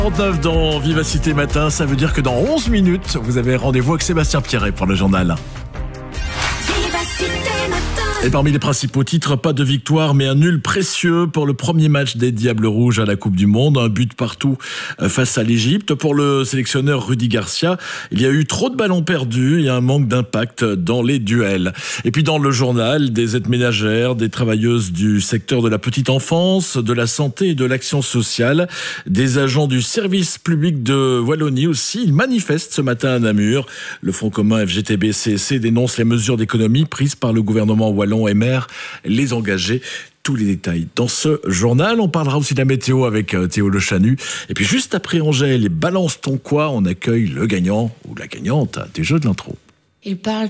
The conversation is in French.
49 dans Vivacité Matin, ça veut dire que dans 11 minutes, vous avez rendez-vous avec Sébastien Pierret pour le journal. Et parmi les principaux titres, pas de victoire, mais un nul précieux pour le premier match des Diables Rouges à la Coupe du Monde. Un but partout face à l'Égypte. Pour le sélectionneur Rudy Garcia, il y a eu trop de ballons perdus et un manque d'impact dans les duels. Et puis dans le journal, des aides ménagères, des travailleuses du secteur de la petite enfance, de la santé et de l'action sociale, des agents du service public de Wallonie aussi. Ils manifestent ce matin à Namur. Le Front commun FGTB-CSC dénonce les mesures d'économie prises par le gouvernement wallon et maire, les engagés. Tous les détails dans ce journal. On parlera aussi de la météo avec Théo Le Chanu. Et puis juste après Angèle et Balance ton quoi, on accueille le gagnant ou la gagnante des Jeux de l'intro. Il parle